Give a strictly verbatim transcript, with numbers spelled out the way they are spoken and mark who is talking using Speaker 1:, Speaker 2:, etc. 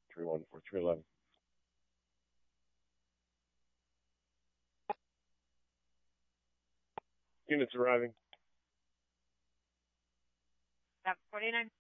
Speaker 1: three one four three eleven. Units arriving.
Speaker 2: Stop forty-nine.